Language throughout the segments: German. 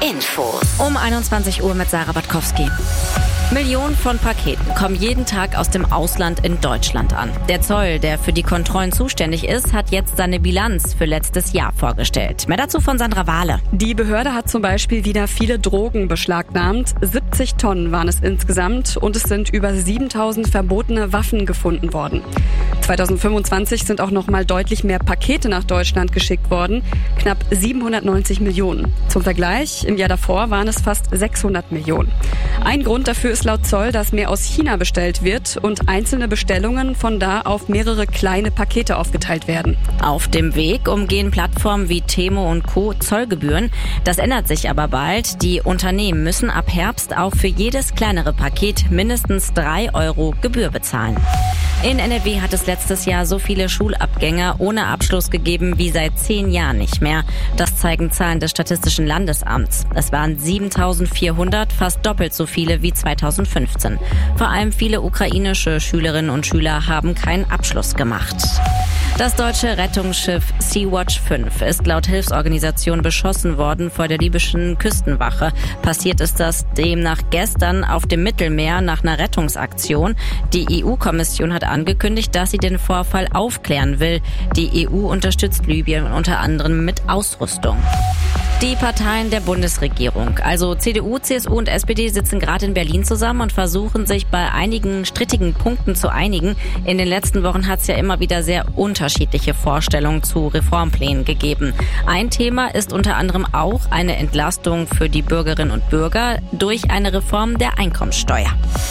Infos. Um 21 Uhr mit Sarah Batkowski. Millionen von Paketen kommen jeden Tag aus dem Ausland in Deutschland an. Der Zoll, der für die Kontrollen zuständig ist, hat jetzt seine Bilanz für letztes Jahr vorgestellt. Mehr dazu von Sandra Wahle. Die Behörde hat zum Beispiel wieder viele Drogen beschlagnahmt. 70 Tonnen waren es insgesamt und es sind über 7.000 verbotene Waffen gefunden worden. 2025 sind auch noch mal deutlich mehr Pakete nach Deutschland geschickt worden. Knapp 790 Millionen. Zum Vergleich, im Jahr davor waren es fast 600 Millionen. Ein Grund dafür ist laut Zoll, dass mehr aus China bestellt wird und einzelne Bestellungen von da auf mehrere kleine Pakete aufgeteilt werden. Auf dem Weg umgehen Plattformen wie Temo und Co. Zollgebühren. Das ändert sich aber bald. Die Unternehmen müssen ab Herbst auch für jedes kleinere Paket mindestens 3 € Gebühr bezahlen. In NRW hat es letztes Jahr so viele Schulabgänger ohne Abschluss gegeben wie seit 10 Jahren nicht mehr. Das zeigen Zahlen des Statistischen Landesamts. Es waren 7.400, fast doppelt so viele wie 2015. Vor allem viele ukrainische Schülerinnen und Schüler haben keinen Abschluss gemacht. Das deutsche Rettungsschiff Sea-Watch 5 ist laut Hilfsorganisation beschossen worden vor der libyschen Küstenwache. Passiert ist das demnach gestern auf dem Mittelmeer nach einer Rettungsaktion. Die EU-Kommission hat angekündigt, dass sie den Vorfall aufklären will. Die EU unterstützt Libyen unter anderem mit Ausrüstung. Die Parteien der Bundesregierung, also CDU, CSU und SPD, sitzen gerade in Berlin zusammen und versuchen sich bei einigen strittigen Punkten zu einigen. In den letzten Wochen hat es ja immer wieder sehr unterschiedliche Vorstellungen zu Reformplänen gegeben. Ein Thema ist unter anderem auch eine Entlastung für die Bürgerinnen und Bürger durch eine Reform der Einkommensteuer.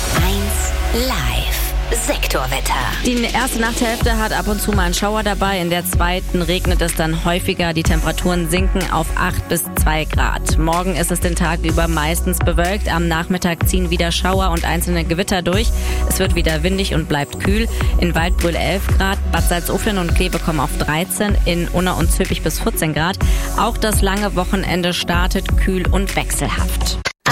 1 Live. Sektorwetter. Die erste Nachthälfte hat ab und zu mal einen Schauer dabei. In der zweiten regnet es dann häufiger. Die Temperaturen sinken auf 8 bis 2 Grad. Morgen ist es den Tag über meistens bewölkt. Am Nachmittag ziehen wieder Schauer und einzelne Gewitter durch. Es wird wieder windig und bleibt kühl. In Waldbröl 11 Grad, Bad Salzuflen und Kleve kommen auf 13, in Unna und Zülpich bis 14 Grad. Auch das lange Wochenende startet kühl und wechselhaft.